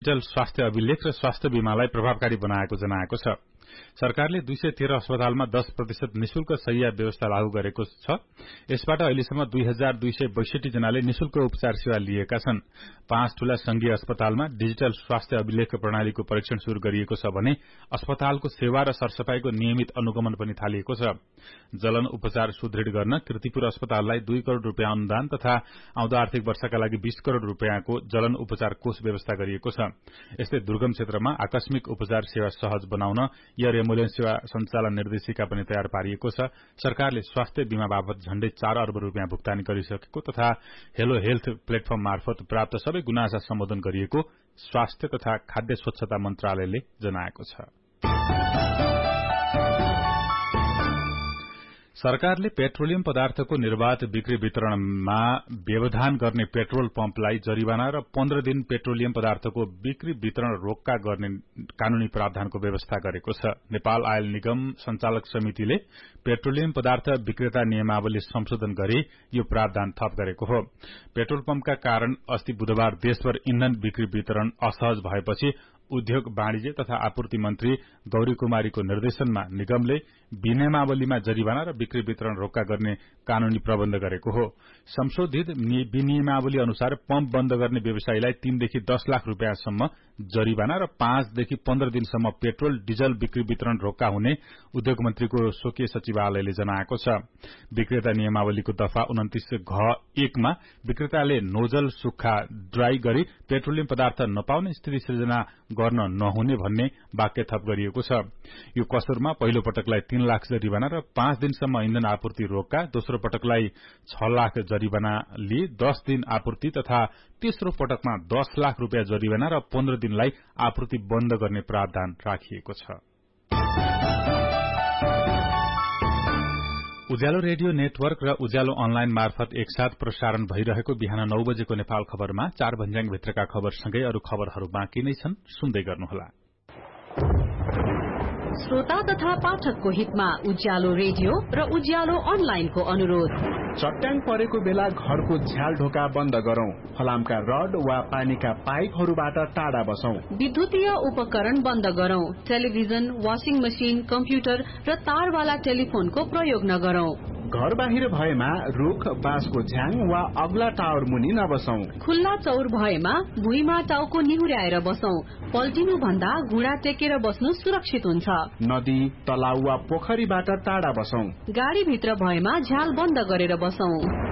Digital स्वास्थ्य अभिलेख र स्वास्थ्य बीमालाई प्रभावकारी बनाएको जनाएको छ। सरकारले 213 अस्पतालमा 10% निशुल्क शय्या व्यवस्था लागू गरेको छ। यसबाट अहिलेसम्म 2262 जनाले निशुल्क उपचार सेवा लिएका छन्। 5 ठूला संघीय अस्पतालमा डिजिटल स्वास्थ्य अभिलेख प्रणालीको परीक्षण शुरू गरिएको छ भने अस्पतालको सेवा र सरसफाईको नियमित अनुगमन पनि थालिएको छ। जलन उपचार सुदृढ गर्न कीर्तिपुर अस्पताललाई 2 करोड़ रूपियाँ अनुदान तथा आउँदो आर्थिक वर्षका लागि 20 करोड़ रूपियाँको जलन उपचार कोष व्यवस्था गरिएको छ। यस्तै दुर्गम क्षेत्रमा आकस्मिक उपचार सेवा सहज बनाउन एयर एम्बुलेन्स सेवा सञ्चालन निर्देशिका पनि तयार पारिएको छ। सरकारले स्वास्थ्य बीमा बाबत झण्डै 4 अर्ब रूपियाँ भुक्तानी गरिसकेको तथा हेलो हेल्थ प्लेटफर्म मार्फत प्राप्त सबै गुनासा सम्बोधन गरिएको स्वास्थ्य तथा खाद्य स्वच्छता मन्त्रालयले जनाएको छ। सरकारले पेट्रोलियम पदार्थको निर्वाध बिक्री वितरणमा व्यवधान गर्ने पेट्रोल पम्पलाई जरिवाना र 15 दिन पेट्रोलियम पदार्थको बिक्री वितरण रोक्का गर्ने कानूनी प्रावधानको व्यवस्था गरेको छ। नेपाल आयल निगम सञ्चालक समितिले पेट्रोलियम पदार्थ विक्रेता नियमावली संशोधन गरी यो प्रावधान थप गरेको हो। पेट्रोल पम्पका कारण अस्ति बुधबार देशभर इन्धन बिक्री वितरण असहज भएपछि उद्योग वाणिज्य तथा आपूर्ति मन्त्री गौरी कुमारीको निर्देशनमा निगमले विनियमावलीमा जरिवाना र बिक्री वितरण रोक्का गर्ने कानूनी प्रबन्ध गरेको हो। संशोधित विनियमावली अनुसार पम्प बन्द गर्ने व्यवसायीलाई 3 देखि 10 लाख रूपियाँसम्म जरिवाना र 5 देखि 15 दिनसम्म पेट्रोल डिजल बिक्री वितरण रोक्का हुने उद्योग मन्त्रीको स्वकीय सचिवालयले जनाएको छ। विक्रेता नियमावलीको दफा 29 घ 1 मा विक्रेताले नोजल सुक्खा ड्राई गरी पेट्रोलियम पदार्थ नपाउने स्थिति सृजना गर्न नहुने भन्ने वाक्य थप गरिएको छ। यो कसुरमा पहिलो पटकलाई 3 लाख जरिवाना र 5 दिनसम्म इन्धन आपूर्ति रोक्का, दोस्रो पटकलाई 6 लाख जरिवाना लिए 10 दिन आपूर्ति तथा तेस्रो पटकमा 10 लाख रूपियाँ जरिवाना र 15 दिनलाई आपूर्ति बन्द गर्ने प्रावधान राखिएको छ। उज्यालो रेडियो नेटवर्क र उज्यालो अनलाइन मार्फत एकसाथ प्रसारण भइरहेको बिहान 9 बजेको नेपाल खबरमा 4 भन्ज्याङ भित्रका खबरसँगै अरू खबरहरू बाँकी नै छन्, सुन्दै गर्नुहोला। श्रोता तथा पाठकको हितमा उज्यालो रेडियो र उज्यालो अनलाइनको अनुरोध। चट्याङ परेको बेला घरको झ्याल ढोका बन्द गरौं, फलामका रड वा पानीका पाइपहरूबाट टाढा बसौं, विद्युतीय उपकरण बन्द गरौं, टेलिभिजन, वाशिङ मशिन, कम्प्युटर र तारवाला टेलिफोनको प्रयोग नगरौं। घर बाहिर भएमा रुख, बाँसको झ्याङ वा अग्ला टावर मुनि नबसौं। खुल्ला चौर भएमा भुइँमा टाउको निहुर्याएर बसौं। पल्टिनु भन्दा घुँडा टेकेर बस्नु सुरक्षित हुन्छ। नदी, तलाउ वा पोखरीबाट टाढा बसौं। गाडी भित्र भएमा झ्याल बन्द गरेर बसौं।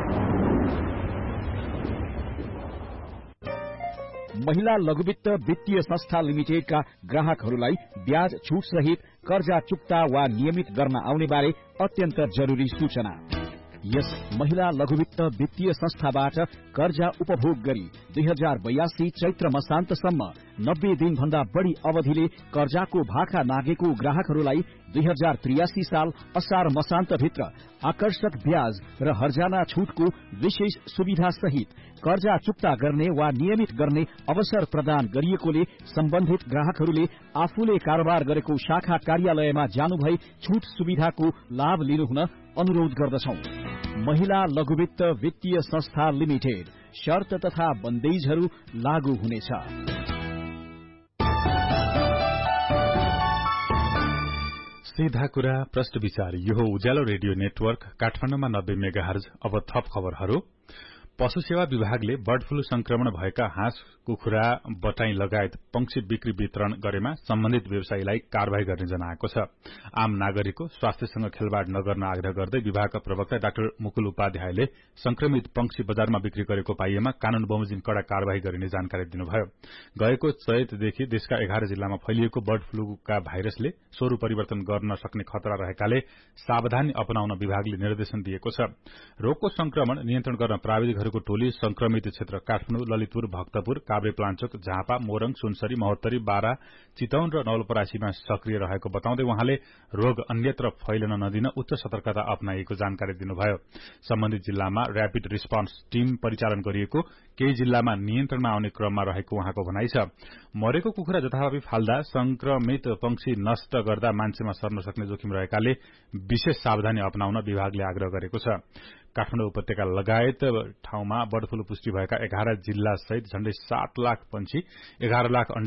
महिला लघुवित्त वित्तीय संस्था लिमिटेडका ग्राहकहरूलाई ब्याज छुट सहित कर्जा चुक्ता वा नियमित गर्न आउने बारे अत्यन्त जरुरी सूचना। यस महिला लघुवित्त वित्तीय संस्थाबाट कर्जा उपभोग गरी 2082 चैत्र मसान्तसम्म 90 दिन भन्दा बढ़ी अवधिले कर्जाको भाका नागेको ग्राहकहरूलाई 2083 साल असार मसान्त भित्र आकर्षक ब्याज र हर्जाना छुटको विशेष सुविधा सहित कर्जा चुक्ता गर्ने वा नियमित गर्ने अवसर प्रदान गरिएकोले सम्बन्धित ग्राहकहरूले आफूले कारोबार गरेको शाखा कार्यालयमा जानुभई छुट सुविधाको लाभ लिनुहुन अनुरोध गर्दछौं। महिला लघुवित्त वित्तीय संस्था लिमिटेड, शर्त तथा बन्देजहरू लागू हुनेछ। सीधा कुरा प्रश्न विचार, यो उज्यालो रेडियो नेटवर्क काठमाडौँमा 90 मेगाहर्ज। अब थप खबरहरू। पशु सेवा विभागले बर्ड फ्लू संक्रमण भएका हाँस, कुखुरा, बटाई लगायत पंक्षी बिक्री वितरण गरेमा सम्बन्धित व्यवसायीलाई कार्यवाही गर्ने जनाएको छ। आम नागरिकको स्वास्थ्यसँग खेलवाड नगर्न आग्रह गर्दै विभागका प्रवक्ता डाक्टर मुकुल उपाध्यायले संक्रमित पंक्षी बजारमा बिक्री गरेको पाइएमा कानून बमोजिम कड़ा कार्यवाही गरिने जानकारी दिनुभयो। गएको चैतदेखि देशका 11 जिल्लामा फैलिएको बर्ड फ्लूका भाइरसले स्वरूप परिवर्तन गर्न सक्ने खतरा रहेकाले सावधानी अपनाउन विभागले निर्देशन दिएको छ। रोगको संक्रमण नियन्त्रण गर्न प्राविधिकहरूको टोली संक्रमित क्षेत्र काठमाडौँ, ललितपुर, भक्तपुर, काभ्रेपलाञ्चोक, झापा, मोरङ, सुनसरी, महोत्तरी, बारा, चितवन र नवलपरासीमा सक्रिय रहेको बताउँदै उहाँले रोग अन्यत्र फैलन नदिन उच्च सतर्कता अपनाइएको जानकारी दिनुभयो। सम्बन्धित जिल्लामा र्यापिड रिस्पोन्स टीम परिचालन गरिएको, केही जिल्लामा नियन्त्रणमा आउने क्रममा रहेको उहाँको भनाइ छ। मरेको कुखुरा जथाभावी फाल्दा संक्रमित पंक्षी नष्ट गर्दा मान्छेमा सर्न सक्ने जोखिम रहेकाले विशेष सावधानी अपनाउन विभागले आग्रह गरेको छ। काठमाडौँ उपत्यका लगायत ठाउँमा बर्ड फ्लू पुष्टि भएका 11 जिल्ला सहित झण्डै 7 लाख पंक्षी, 11 लाख